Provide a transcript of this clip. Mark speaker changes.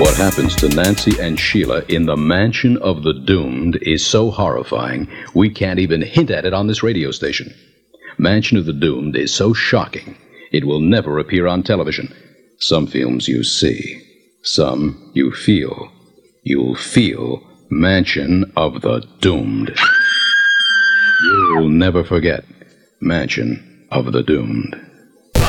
Speaker 1: What happens to Nancy and Sheila in the Mansion of the Doomed is so horrifying, we can't even hint at it on this radio station. Mansion of the Doomed is so shocking, it will never appear on television. Some films you see, some you feel. You'll feel Mansion of the Doomed. You'll never forget Mansion of the Doomed.